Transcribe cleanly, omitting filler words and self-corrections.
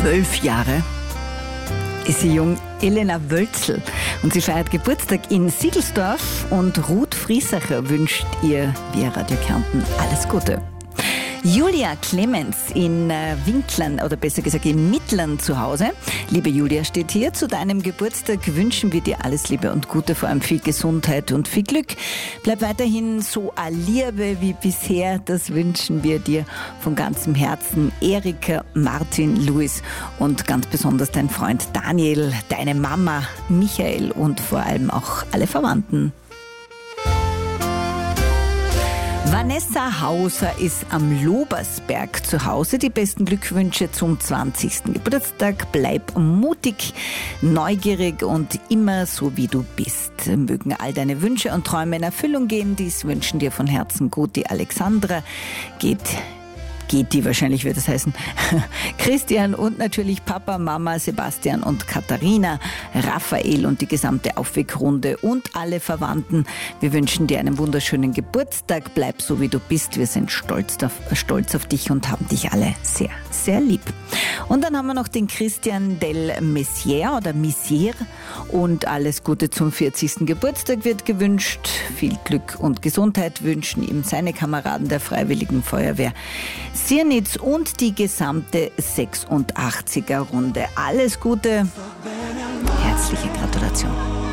12 Jahre ist sie jung, Elena Wölzl. Und sie feiert Geburtstag in Siegelsdorf und Ruth Friesacher wünscht ihr via Radio Kärnten alles Gute. Julia Clemens in Winklern, oder besser gesagt in Mittlern zu Hause. Liebe Julia, steht hier: Zu deinem Geburtstag wünschen wir dir alles Liebe und Gute, vor allem viel Gesundheit und viel Glück. Bleib weiterhin so a Liebe wie bisher, das wünschen wir dir von ganzem Herzen. Erika, Martin, Luis und ganz besonders dein Freund Daniel, deine Mama, Michael und vor allem auch alle Verwandten. Vanessa Hauser ist am Lobersberg zu Hause. Die besten Glückwünsche zum 20. Geburtstag. Bleib mutig, neugierig und immer so, wie du bist. Mögen all deine Wünsche und Träume in Erfüllung gehen. Dies wünschen dir von Herzen gut die Alexandra. Geht die, wahrscheinlich wird es heißen, Christian und natürlich Papa, Mama, Sebastian und Katharina, Raphael und die gesamte Aufwegrunde und alle Verwandten. Wir wünschen dir einen wunderschönen Geburtstag. Bleib so, wie du bist. Wir sind stolz auf dich und haben dich alle sehr, sehr lieb. Und dann haben wir noch den Christian del Messier oder Messier und alles Gute zum 40. Geburtstag wird gewünscht. Viel Glück und Gesundheit wünschen ihm seine Kameraden der Freiwilligen Feuerwehr Sirnitz und die gesamte 86er Runde. Alles Gute. Herzliche Gratulation.